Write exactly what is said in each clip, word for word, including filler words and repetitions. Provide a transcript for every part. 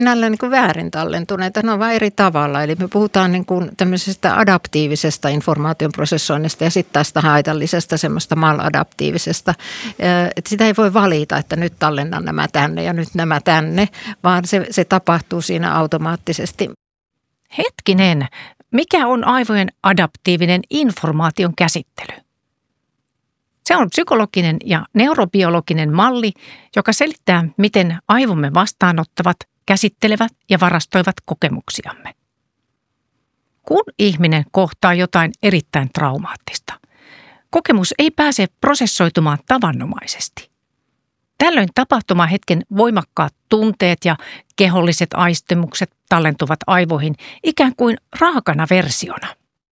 näillä niin kuin väärin tallentuneita, ne on vain eri tavalla. Eli me puhutaan niin kuin tämmöisestä adaptiivisesta informaation prosessoinnista ja sitten tästä haitallisesta semmoista maladaptiivisesta. Että sitä ei voi valita, että nyt tallennan nämä tänne ja nyt nämä tänne, vaan se, se tapahtuu siinä automaattisesti. Hetkinen, mikä on aivojen adaptiivinen informaation käsittely? Se on psykologinen ja neurobiologinen malli, joka selittää, miten aivomme vastaanottavat, käsittelevät ja varastoivat kokemuksiamme. Kun ihminen kohtaa jotain erittäin traumaattista, kokemus ei pääse prosessoitumaan tavanomaisesti. Tällöin tapahtumahetken voimakkaat tunteet ja keholliset aistimukset tallentuvat aivoihin ikään kuin raakana versiona.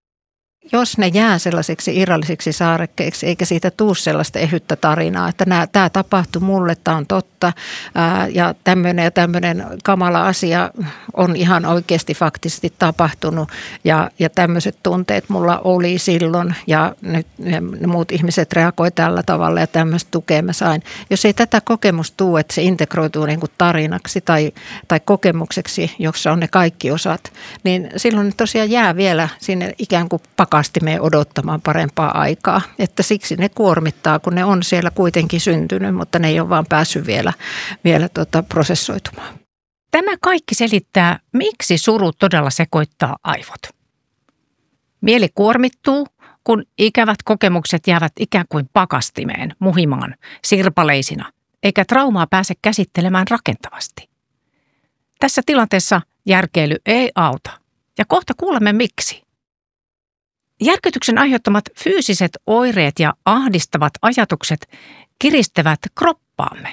Jos ne jää sellaiseksi irrallisiksi saarekkeiksi, eikä siitä tule sellaista ehyttä tarinaa, että nämä, tämä tapahtui mulle, tämä on totta ää, ja tämmöinen ja tämmöinen kamala asia on ihan oikeasti faktisesti tapahtunut ja, ja tämmöiset tunteet mulla oli silloin ja nyt ne muut ihmiset reagoi tällä tavalla ja tämmöistä tukea mä sain. Jos ei tätä kokemusta tule, että se integroituu niin kuin tarinaksi tai, tai kokemukseksi, jossa on ne kaikki osat, niin silloin ne tosiaan jää vielä sinne ikään kuin pakastimeen odottamaan parempaa aikaa. Että siksi ne kuormittaa, kun ne on siellä kuitenkin syntynyt, mutta ne ei ole vaan päässyt vielä, vielä tota prosessoitumaan. Tämä kaikki selittää, miksi suru todella sekoittaa aivot. Mieli kuormittuu, kun ikävät kokemukset jäävät ikään kuin pakastimeen, muhimaan, sirpaleisina, eikä traumaa pääse käsittelemään rakentavasti. Tässä tilanteessa järkeily ei auta, ja kohta kuulemme miksi. Järkytyksen aiheuttamat fyysiset oireet ja ahdistavat ajatukset kiristävät kroppaamme.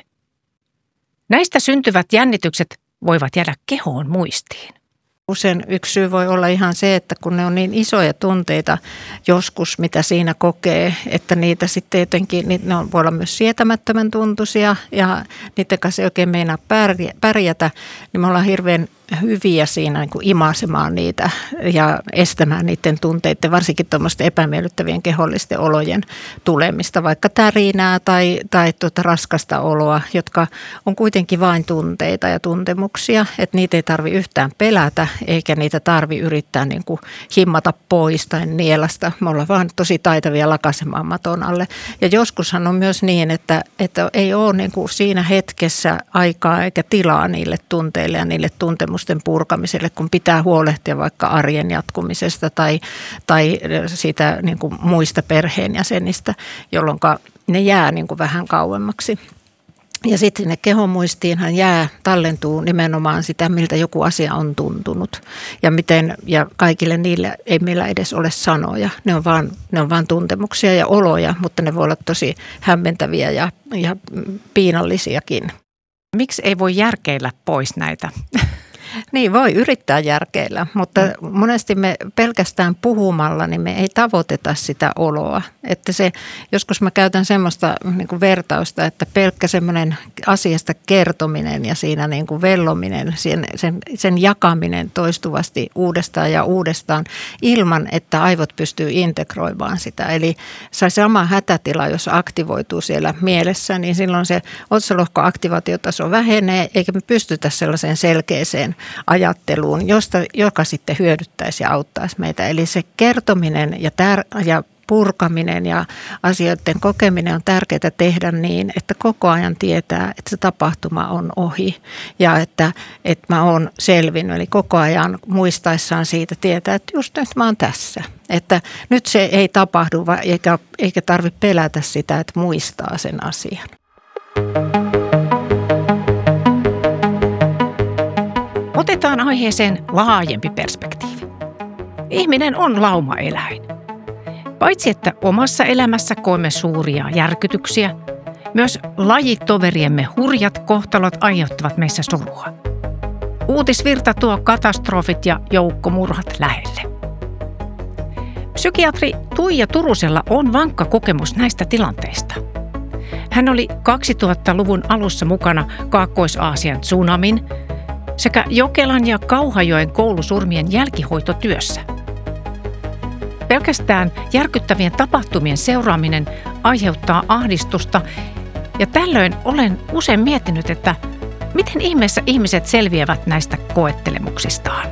Näistä syntyvät jännitykset voivat jäädä kehoon muistiin. Usein yksi syy voi olla ihan se, että kun ne on niin isoja tunteita joskus, mitä siinä kokee, että niitä sitten jotenkin, ne on, voi olla myös sietämättömän tuntuisia ja niiden kanssa ei oikein meinaa pärjätä, niin me ollaan hirveän hyviä siinä niin kuin imasemaan niitä ja estämään niiden tunteiden, varsinkin tuommoisten epämiellyttävien kehollisten olojen tulemista, vaikka tärinää tai, tai tuota raskasta oloa, jotka on kuitenkin vain tunteita ja tuntemuksia, että niitä ei tarvitse yhtään pelätä eikä niitä tarvitse yrittää niin kuin himmata pois tai nielasta. Me ollaan vaan tosi taitavia lakasemaan maton alle. Ja joskushan on myös niin, että, että ei ole niin kuin siinä hetkessä aikaa eikä tilaa niille tunteille ja niille tuntemuksille purkamiselle, kun pitää huolehtia vaikka arjen jatkumisesta tai, tai siitä niin kuin muista perheenjäsenistä, jolloin ne jää niin kuin vähän kauemmaksi. Ja sitten sinne kehomuistiinhan jää, tallentuu nimenomaan sitä, miltä joku asia on tuntunut. Ja, miten, ja kaikille niille ei meillä edes ole sanoja. Ne on vaan, ne on vaan tuntemuksia ja oloja, mutta ne voi olla tosi hämmentäviä ja, ja piinallisiakin. Miksi ei voi järkeillä pois näitä? Niin, voi yrittää järkeillä, mutta monesti me pelkästään puhumalla, niin me ei tavoiteta sitä oloa. Että se, joskus mä käytän semmoista niin kuin vertausta, että pelkkä semmoinen asiasta kertominen ja siinä niin kuin vellominen, sen, sen, sen jakaminen toistuvasti uudestaan ja uudestaan ilman, että aivot pystyy integroimaan sitä. Eli se sama hätätila, jos aktivoituu siellä mielessä, niin silloin se otsalohkoaktivaatiotaso vähenee, eikä me pystytä sellaiseen selkeäseen ajatteluun, josta, joka sitten hyödyttäisi ja auttaisi meitä. Eli se kertominen ja, tär- ja purkaminen ja asioiden kokeminen on tärkeää tehdä niin, että koko ajan tietää, että se tapahtuma on ohi ja että, että mä oon selvinnyt. Eli koko ajan muistaessaan siitä tietää, että just nyt mä oon tässä. Että nyt se ei tapahdu eikä, eikä tarvitse pelätä sitä, että muistaa sen asian. Otetaan aiheeseen laajempi perspektiivi. Ihminen on laumaeläin. Paitsi että omassa elämässä koemme suuria järkytyksiä, myös lajitoveriemme hurjat kohtalot aiheuttavat meissä surua. Uutisvirta tuo katastrofit ja joukkomurhat lähelle. Psykiatri Tuija Turusella on vankka kokemus näistä tilanteista. Hän oli kaksituhattaluvun alussa mukana Kaakkois-Aasian tsunamin sekä Jokelan ja Kauhajoen koulusurmien jälkihoitotyössä. Pelkästään järkyttävien tapahtumien seuraaminen aiheuttaa ahdistusta ja tällöin olen usein miettinyt, että Miten ihmeessä ihmiset selviävät näistä koettelemuksistaan?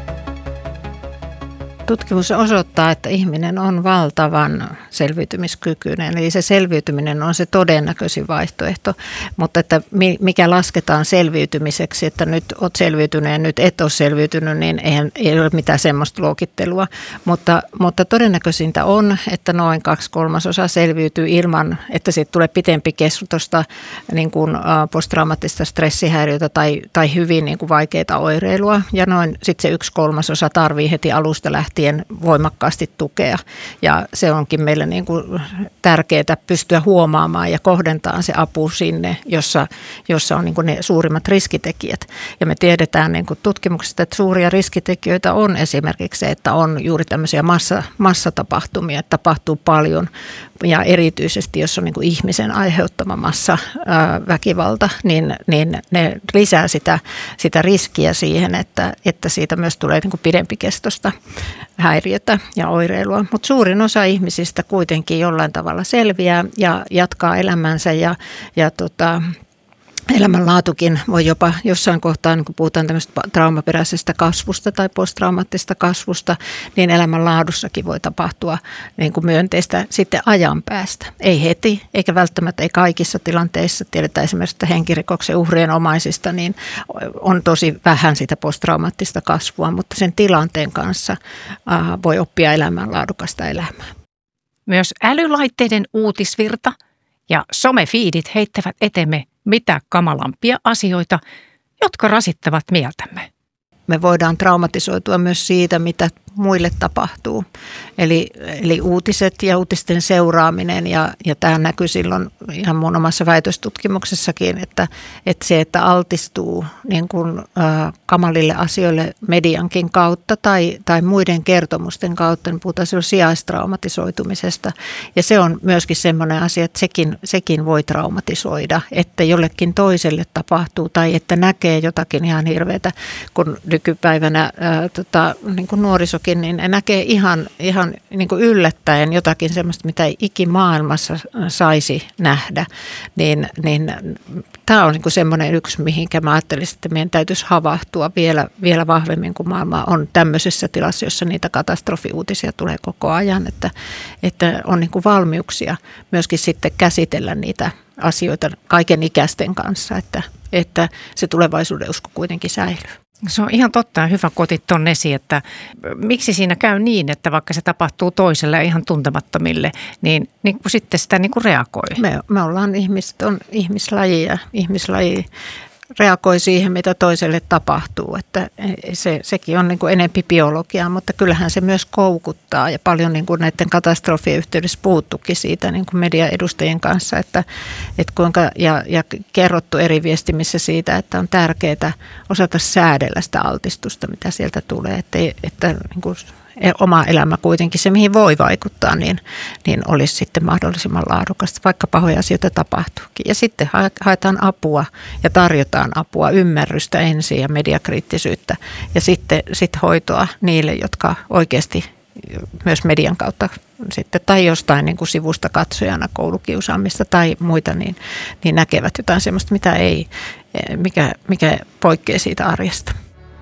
Tutkimus osoittaa, että ihminen on valtavan selviytymiskykyinen, eli se selviytyminen on se todennäköisin vaihtoehto, mutta että mikä lasketaan selviytymiseksi, että nyt olet selviytynyt ja nyt et ole selviytynyt, niin eihän, ei ole mitään semmoista luokittelua, mutta, mutta todennäköisintä on, että noin kaksi kolmasosaa selviytyy ilman, että siitä tulee pitempi kestosta niin kuin posttraumaattista stressihäiriötä tai, tai hyvin niin kuin vaikeita oireilua, ja noin sitten se yksi kolmasosa tarvii heti alusta lähtien voimakkaasti tukea, ja se onkin meille niin kuin tärkeää pystyä huomaamaan ja kohdentamaan se apu sinne, jossa, jossa on niin kuin ne suurimmat riskitekijät. Ja me tiedetään niin kuin tutkimuksista, että suuria riskitekijöitä on esimerkiksi se, että on juuri tämmöisiä massa, massatapahtumia, että tapahtuu paljon, ja erityisesti jos on niin kuin ihmisen aiheuttama massaväkivalta, niin, niin ne lisää sitä, sitä riskiä siihen, että, että siitä myös tulee niin kuin pidempikestosta häiriötä ja oireilua. Mutta suurin osa ihmisistä kuitenkin jollain tavalla selviää ja jatkaa elämänsä ja, ja tota, elämänlaatukin voi jopa jossain kohtaa, niin kun puhutaan tämmöistä traumaperäisestä kasvusta tai posttraumaattisesta kasvusta, niin elämänlaadussakin voi tapahtua niin kuin myönteistä sitten ajan päästä. Ei heti, eikä välttämättä ei kaikissa tilanteissa. Tiedetään esimerkiksi, että henkirikoksen uhrien omaisista niin on tosi vähän sitä posttraumaattista kasvua, mutta sen tilanteen kanssa voi oppia elämänlaadukasta elämää. Myös älylaitteiden uutisvirta ja somefiidit heittävät eteemme mitä kamalampia asioita, jotka rasittavat mieltämme. Me voidaan traumatisoitua myös siitä, mitä muille tapahtuu. Eli, eli uutiset ja uutisten seuraaminen, ja, ja tämä näkyy silloin ihan mun omassa väitöstutkimuksessakin, että, että se, että altistuu niin kuin, ä, kamalille asioille mediankin kautta tai, tai muiden kertomusten kautta, niin puhutaan silloin sijaistraumatisoitumisesta. Ja se on myöskin semmoinen asia, että sekin, sekin voi traumatisoida, että jollekin toiselle tapahtuu tai että näkee jotakin ihan hirveätä, kun nykypäivänä ä, tota, niin kuin nuoriso niin ne näkee ihan, ihan niin kuin yllättäen jotakin sellaista, mitä ei ikimaailmassa saisi nähdä, niin, niin tämä on niin kuin semmoinen yksi, mihinkä mä ajattelisin, että meidän täytyisi havahtua vielä, vielä vahvemmin, kun maailma on tämmöisessä tilassa, jossa niitä katastrofiuutisia tulee koko ajan, että, että on niin kuin valmiuksia myöskin sitten käsitellä niitä asioita kaiken ikäisten kanssa, että, että se tulevaisuuden usko kuitenkin säilyy. Se on ihan totta ja hyvä kotit tuonne esiin, että miksi siinä käy niin, että vaikka se tapahtuu toiselle ja ihan tuntemattomille, niin, niin kuin sitten sitä niin kuin reagoi. Me, me ollaan ihmiset, on ihmislaji ja ihmislaji reagoi siihen, mitä toiselle tapahtuu. Että se, sekin on niin kuin enempi biologiaa, mutta kyllähän se myös koukuttaa ja paljon niin kuin näiden katastrofien yhteydessä puhuttukin siitä niin kuin median edustajien kanssa, että, että kuinka, ja, ja kerrottu eri viestimissä siitä, että on tärkeää osata säädellä sitä altistusta, mitä sieltä tulee, että, että niin kuin oma elämä kuitenkin, se mihin voi vaikuttaa, niin, niin olisi sitten mahdollisimman laadukasta, vaikka pahoja asioita tapahtuukin. Ja sitten haetaan apua ja tarjotaan apua, ymmärrystä ensin ja mediakriittisyyttä ja sitten sit hoitoa niille, jotka oikeasti myös median kautta sitten, tai jostain niin kuin sivusta katsojana koulukiusaamista tai muita, niin, niin näkevät jotain sellaista, mitä ei, mikä, mikä poikkeaa siitä arjesta.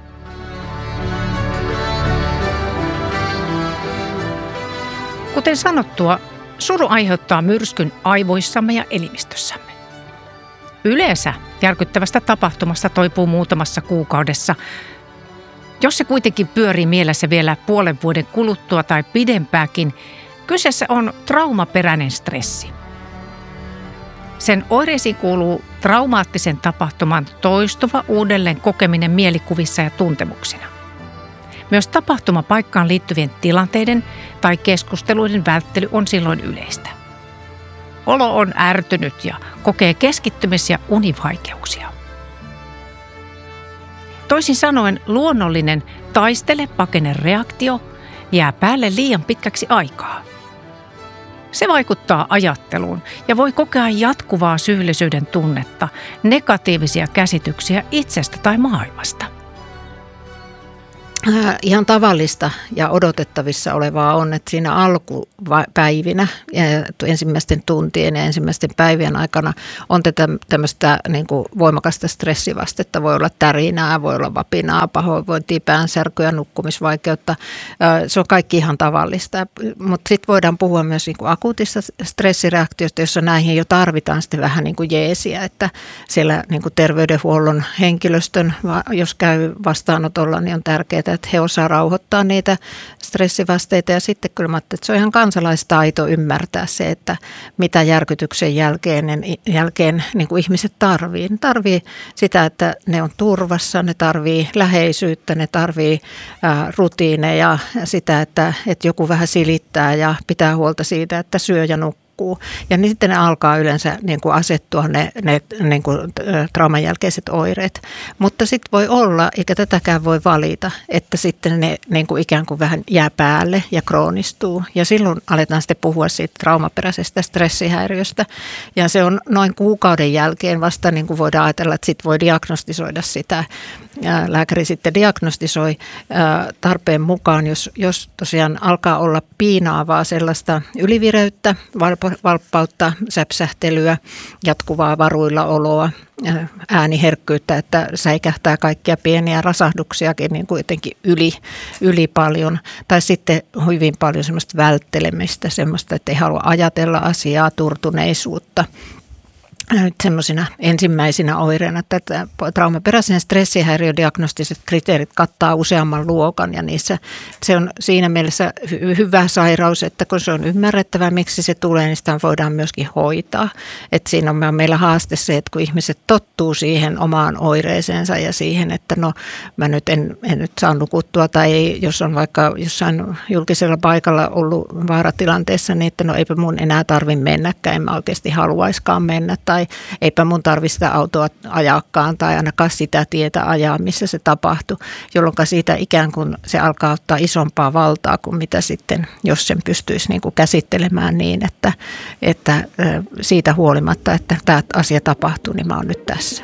Kuten sanottua, suru aiheuttaa myrskyn aivoissamme ja elimistössämme. Yleensä järkyttävästä tapahtumasta toipuu muutamassa kuukaudessa. Jos se kuitenkin pyörii mielessä vielä puolen vuoden kuluttua tai pidempääkin, kyseessä on traumaperäinen stressi. Sen oireisiin kuuluu traumaattisen tapahtuman toistuva uudelleen kokeminen mielikuvissa ja tuntemuksina. Myös tapahtumapaikkaan liittyvien tilanteiden tai keskusteluiden välttely on silloin yleistä. Olo on ärtynyt ja kokee keskittymis- ja univaikeuksia. Toisin sanoen luonnollinen taistele-pakene-reaktio jää päälle liian pitkäksi aikaa. Se vaikuttaa ajatteluun ja voi kokea jatkuvaa syyllisyyden tunnetta, negatiivisia käsityksiä itsestä tai maailmasta. Ihan tavallista ja odotettavissa olevaa on, että siinä alkupäivinä, ensimmäisten tuntien ja ensimmäisten päivien aikana on tätä tämmöistä niin kuin voimakasta stressivastetta. Voi olla tärinää, voi olla vapinaa, pahoinvointia, päänsärkyä, nukkumisvaikeutta. Se on kaikki ihan tavallista. Mutta sitten voidaan puhua myös niin kuin akuutista stressireaktiosta, jossa näihin jo tarvitaan sitten vähän niin kuin jeesiä, että siellä niin kuin terveydenhuollon henkilöstön, jos käy vastaanotolla, niin on tärkeää, että he osaa rauhoittaa niitä stressivasteita. Ja sitten kyllä mä ajattelin, että se on ihan kansalaistaito ymmärtää se, että mitä järkytyksen jälkeen, jälkeen niin kuin ihmiset tarvii. Ne tarvii sitä, että ne on turvassa, ne tarvii läheisyyttä, ne tarvii ää, rutiineja, sitä, että, että joku vähän silittää ja pitää huolta siitä, että syö ja nukkuu. Ja niin sitten ne alkaa yleensä niin kuin asettua ne, ne niin kuin trauman jälkeiset oireet. Mutta sitten voi olla, eikä tätäkään voi valita, että sitten ne niin kuin ikään kuin vähän jää päälle ja kroonistuu. Ja silloin aletaan sitten puhua siitä traumaperäisestä stressihäiriöstä. Ja se on noin kuukauden jälkeen vasta niin kuin voidaan ajatella, että sitten voi diagnostisoida sitä. Ja lääkäri sitten diagnostisoi tarpeen mukaan, jos, jos tosiaan alkaa olla piinaavaa sellaista ylivireyttä, valppautta, säpsähtelyä, jatkuvaa varuilla oloa, ääniherkkyyttä, että säikähtää kaikkia pieniä rasahduksiakin niin kuin jotenkin yli, yli paljon. Tai sitten hyvin paljon semmoista välttelemistä, semmoista, että ei halua ajatella asiaa, turtuneisuutta. Nyt semmoisina ensimmäisinä oireina, että traumaperäisen stressihäiriödiagnostiset kriteerit kattaa useamman luokan ja niissä se on siinä mielessä hy- hyvä sairaus, että kun se on ymmärrettävä, miksi se tulee, niin sitä voidaan myöskin hoitaa. Että siinä on meillä haaste se, että kun ihmiset tottuu siihen omaan oireeseensa ja siihen, että no mä nyt en, en nyt saa nukuttua tai jos on vaikka jossain julkisella paikalla ollut vaaratilanteessa, niin että no eipä mun enää tarvitse mennäkään, en mä oikeasti haluaiskaan mennä tai eipä mun tarvitse sitä autoa ajaakaan tai ainakaan sitä tietä ajaa, missä se tapahtui, jolloin siitä ikään kuin se alkaa ottaa isompaa valtaa kuin mitä sitten, jos sen pystyisi niin kuin käsittelemään niin, että, että siitä huolimatta, että tämä asia tapahtuu, niin mä oon nyt tässä.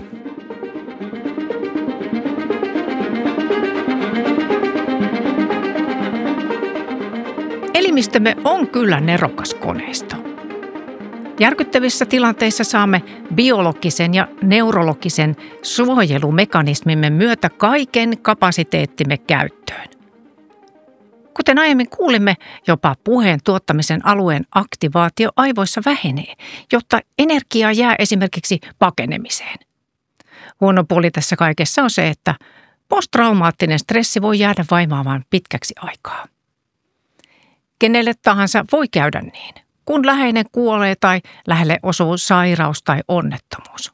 Elimistömme on kyllä nerokas koneisto. Järkyttävissä tilanteissa saamme biologisen ja neurologisen suojelumekanismimme myötä kaiken kapasiteettimme käyttöön. Kuten aiemmin kuulimme, jopa puheen tuottamisen alueen aktivaatio aivoissa vähenee, jotta energiaa jää esimerkiksi pakenemiseen. Huono puoli tässä kaikessa on se, että posttraumaattinen stressi voi jäädä vaimaamaan pitkäksi aikaa. Kenelle tahansa voi käydä niin, kun läheinen kuolee tai lähelle osuu sairaus tai onnettomuus.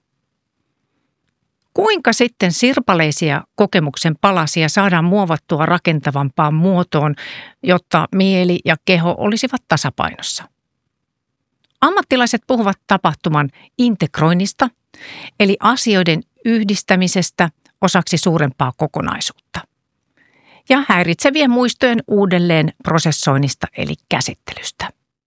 Kuinka sitten sirpaleisia kokemuksen palasia saadaan muovattua rakentavampaan muotoon, jotta mieli ja keho olisivat tasapainossa? Ammattilaiset puhuvat tapahtuman integroinnista, eli asioiden yhdistämisestä osaksi suurempaa kokonaisuutta. Ja häiritsevien muistojen uudelleen prosessoinnista eli käsittelystä.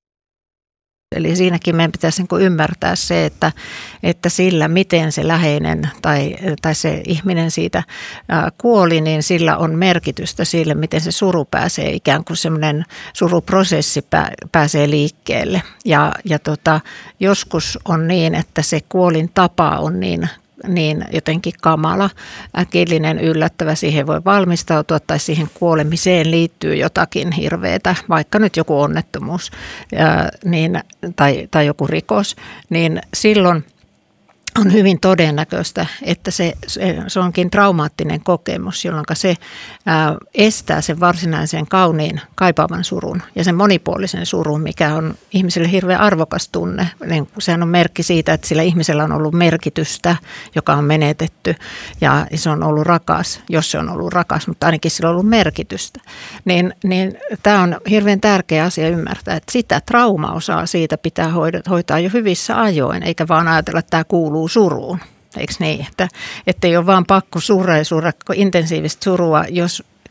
Eli siinäkin meidän pitäisi niin kuin ymmärtää se, että, että sillä miten se läheinen tai, tai se ihminen siitä kuoli, niin sillä on merkitystä sille, miten se suru pääsee, ikään kuin semmoinen suruprosessi pääsee liikkeelle. Ja, ja tota, joskus on niin, että se kuolin tapa on niin niin jotenkin kamala, äkillinen, yllättävä, siihen voi valmistautua tai siihen kuolemiseen liittyy jotakin hirveätä, vaikka nyt joku onnettomuus ää, niin, tai, tai joku rikos, niin silloin on hyvin todennäköistä, että se, se, se onkin traumaattinen kokemus, jolloin se ää, estää sen varsinaisen kauniin kaipaavan surun ja sen monipuolisen surun, mikä on ihmiselle hirveän arvokas tunne. Niin sehän on merkki siitä, että sillä ihmisellä on ollut merkitystä, joka on menetetty ja se on ollut rakas, jos se on ollut rakas, mutta ainakin sillä on ollut merkitystä. Niin, niin tämä on hirveän tärkeä asia ymmärtää, että sitä traumaosaa siitä pitää hoitaa jo hyvissä ajoin, eikä vaan ajatella, että tämä kuuluu suruun, eikö niin? Että, että ei ole vaan pakko surra ja surra intensiivistä surua, jos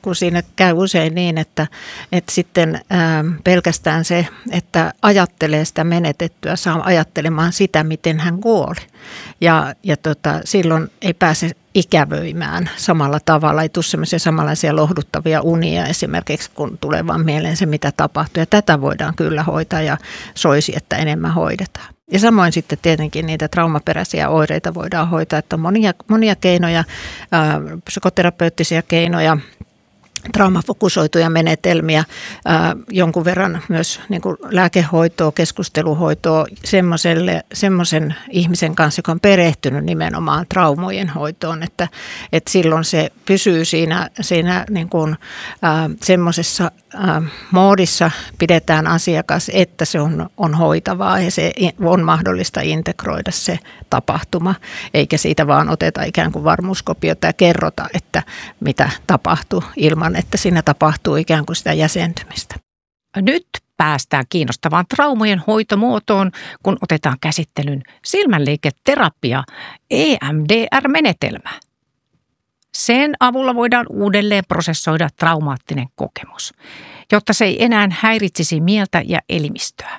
kun siinä käy usein niin, että, että sitten ää, pelkästään se, että ajattelee sitä menetettyä, saa ajattelemaan sitä, miten hän kuoli. Ja, ja tota, silloin ei pääse ikävöimään samalla tavalla, ei tule sellaisia samanlaisia lohduttavia unia esimerkiksi, kun tulee vaan mieleen se, mitä tapahtuu. Ja tätä voidaan kyllä hoitaa ja soisi, että enemmän hoidetaan. Ja samoin sitten tietenkin niitä traumaperäisiä oireita voidaan hoitaa, että on monia, monia keinoja, ää, psykoterapeuttisia keinoja, traumafokusoituja menetelmiä, ää, jonkun verran myös niin kuin lääkehoitoa, keskusteluhoitoa semmoisen ihmisen kanssa, joka on perehtynyt nimenomaan traumojen hoitoon, että, että silloin se pysyy siinä, siinä niin kuin, ää, semmoisessa ää, moodissa, pidetään asiakas, että se on, on hoitavaa ja se on mahdollista integroida se tapahtuma, eikä siitä vaan oteta ikään kuin varmuuskopiota ja kerrota, että mitä tapahtuu ilman, että siinä tapahtuu ikään kuin sitä jäsentymistä. Nyt päästään kiinnostavaan traumojen hoitomuotoon, kun otetaan käsittelyn silmänliiketerapia, E M D R-menetelmä. Sen avulla voidaan uudelleen prosessoida traumaattinen kokemus, jotta se ei enää häiritsisi mieltä ja elimistöä.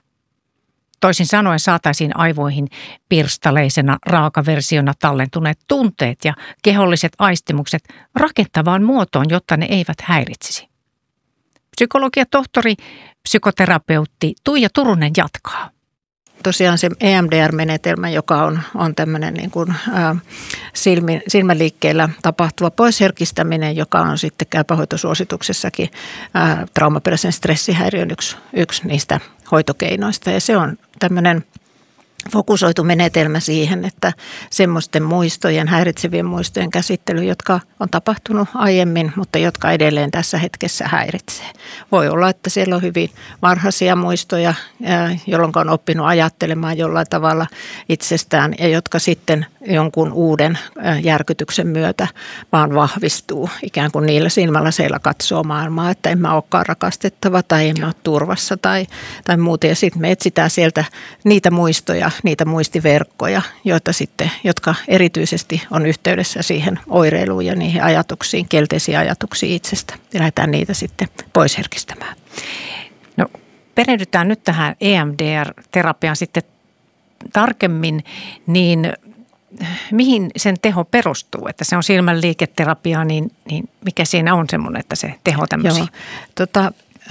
Toisin sanoen saataisiin aivoihin pirstaleisena raakaversiona tallentuneet tunteet ja keholliset aistimukset rakentavaan muotoon, jotta ne eivät häiritsisi. Psykologiatohtori, psykoterapeutti Tuija Turunen jatkaa. Tosiaan se E M D R-menetelmä, joka on, on tämmöinen niin kuin, ä, silmi, silmäliikkeellä tapahtuva poisherkistäminen, joka on sitten käypähoitosuosituksessakin ä, traumaperäisen stressihäiriön yksi, yksi niistä hoitokeinoista. Ja se on tämmöinen fokusoitu menetelmä siihen, että semmoisten muistojen, häiritsevien muistojen käsittely, jotka on tapahtunut aiemmin, mutta jotka edelleen tässä hetkessä häiritsee. Voi olla, että siellä on hyvin varhaisia muistoja, jolloin on oppinut ajattelemaan jollain tavalla itsestään ja jotka sitten jonkun uuden järkytyksen myötä vaan vahvistuu. Ikään kuin niillä silmälaseilla katsoo maailmaa, että en mä olekaan rakastettava tai en mä ole turvassa tai, tai muuta. Ja sitten me etsitään sieltä niitä muistoja, niitä muistiverkkoja, joita sitten, jotka erityisesti on yhteydessä siihen oireiluun ja niihin ajatuksiin, kielteisiin ajatuksiin itsestä. Ja lähdetään niitä sitten pois herkistämään. No, perehdytään nyt tähän E M D R-terapiaan sitten tarkemmin, niin mihin sen teho perustuu? Että se on silmänliiketerapia, niin, niin mikä siinä on semmoinen, että se teho tämmöisiä? Joo, tota,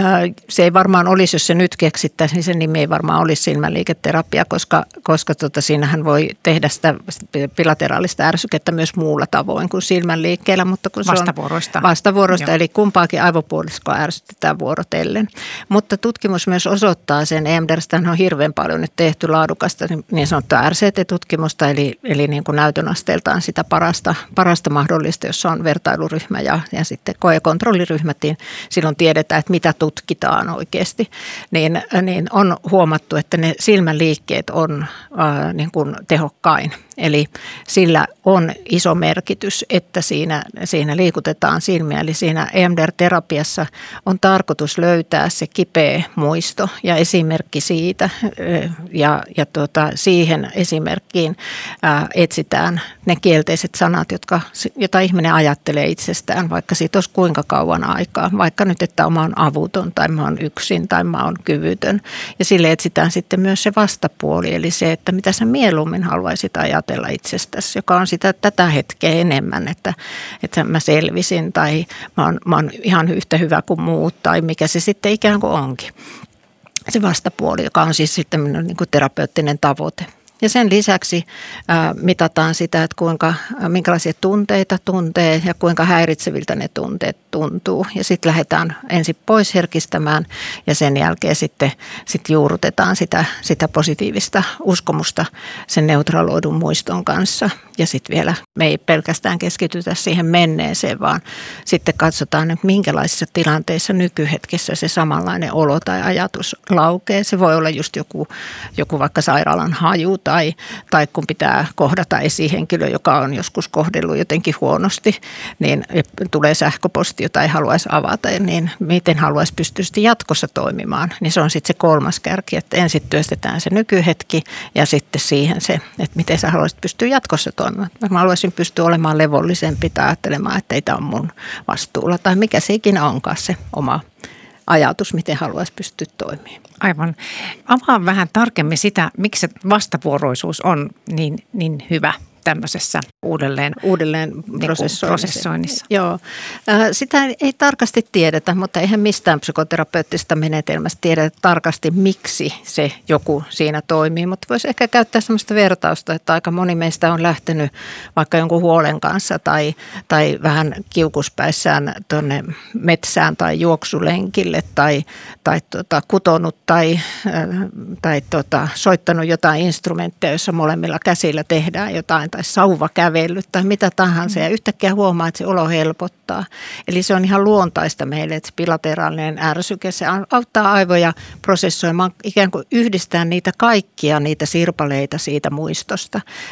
se ei varmaan olisi, jos se nyt keksittäisiin, niin sen nimi ei varmaan olisi silmänliiketerapia, koska, koska tota, siinähän voi tehdä sitä bilateraalista ärsykettä myös muulla tavoin kuin silmänliikkeellä. Mutta kun se vastavuoroista. On vastavuoroista, eli kumpaakin aivopuoliskoa ärsytetään vuorotellen. Mutta tutkimus myös osoittaa sen, E M D R:stä on hirveän paljon nyt tehty laadukasta niin sanottua R C T-tutkimusta, eli, eli niin kuin näytön asteeltaan sitä parasta, parasta mahdollista, jossa on vertailuryhmä ja, ja sitten koe- ja kontrolliryhmät, niin silloin tiedetään, että mitä tutkitaan oikeasti, niin, niin on huomattu, että ne silmänliikkeet on ää, niin kuin tehokkain. Eli sillä on iso merkitys, että siinä, siinä liikutetaan silmiä. Eli siinä E M D R-terapiassa on tarkoitus löytää se kipeä muisto ja esimerkki siitä. Ja, ja tuota, siihen esimerkkiin ää, etsitään ne kielteiset sanat, jotka, jota ihminen ajattelee itsestään, vaikka siitä olisi kuinka kauan aikaa. Vaikka nyt, että mä oon avuton tai mä oon yksin tai mä oon kyvytön. Ja sille etsitään sitten myös se vastapuoli, eli se, että mitä sä mieluummin haluaisit ajatella itsestäsi, joka on sitä tätä hetkeä enemmän, että, että mä selvisin tai mä oon, mä oon ihan yhtä hyvä kuin muut tai mikä se sitten ikään kuin onkin. Se vastapuoli, joka on siis sitten niin kuin terapeuttinen tavoite. Ja sen lisäksi ää, mitataan sitä, että kuinka, minkälaisia tunteita tuntee ja kuinka häiritseviltä ne tunteet tuntuu. Ja sitten lähdetään ensin pois herkistämään ja sen jälkeen sitten sit juurrutetaan sitä, sitä positiivista uskomusta sen neutraloidun muiston kanssa. Ja sitten vielä me ei pelkästään keskitytä siihen menneeseen, vaan sitten katsotaan, että minkälaisissa tilanteissa nykyhetkessä se samanlainen olo tai ajatus laukee. Se voi olla just joku, joku vaikka sairaalan haju tai, tai kun pitää kohdata esihenkilö, joka on joskus kohdellut jotenkin huonosti, niin tulee sähköposti, jota ei haluaisi avata, niin miten haluaisi pystyä sitten jatkossa toimimaan. Niin se on sitten se kolmas kärki, että ensin työstetään se nykyhetki ja sitten siihen se, että miten sä haluaisit pystyä jatkossa toimimaan. toimimaan. Mä haluaisin pystyä olemaan levollisempi tai ajattelemaan, että ei tämä ole mun vastuulla. Tai mikä se ikinä onkaan se oma ajatus, miten haluaisi pystyä toimimaan. Aivan. Avaa vähän tarkemmin sitä, miksi se vastavuoroisuus on niin, niin hyvä tämmöisessä uudelleen, uudelleen prosessoinnissa. prosessoinnissa. Joo. Sitä ei tarkasti tiedetä, mutta eihän mistään psykoterapeuttisesta menetelmästä tiedetä tarkasti, miksi se joku siinä toimii. Mutta voisi ehkä käyttää sellaista vertausta, että aika moni meistä on lähtenyt vaikka jonkun huolen kanssa tai, tai vähän kiukuspäissään tuonne metsään tai juoksulenkille tai, tai tota, kutonut tai, tai tota, soittanut jotain instrumentteja, joissa molemmilla käsillä tehdään jotain tai sauvakävellyt tai mitä tahansa ja yhtäkkiä huomaa, että se olo helpottaa. Eli se on ihan luontaista meille, että se bilateraalinen ärsyke, se auttaa aivoja prosessoimaan, ikään kuin yhdistää niitä kaikkia, niitä sirpaleita siitä muistosta.